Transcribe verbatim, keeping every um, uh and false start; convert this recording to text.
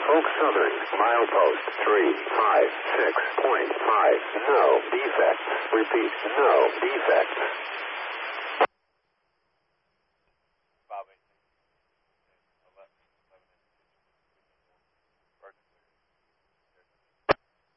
Oak Southern, milepost three five six point five. No defects. Repeat, no defects.